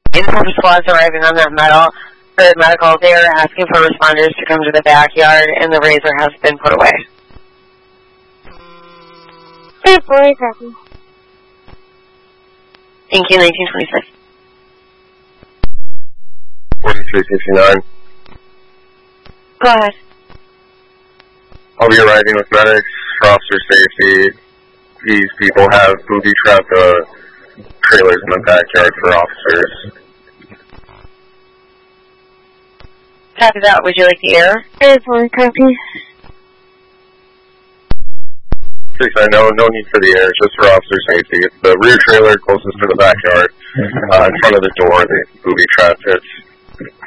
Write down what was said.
Informed squads arriving on that medical. They are asking for responders to come to the backyard, and the razor has been put away. Good boy, copy. Thank you, 1926. 4369. Go ahead. I'll be arriving with medics for officer safety. These people have booby-trapped trailers in the backyard for officers. Copy that. Would you like the air? Good boy, copy. 6, no need for the air, just for officer safety. It's the rear trailer closest to the backyard, in front of the door, the booby-trapped it.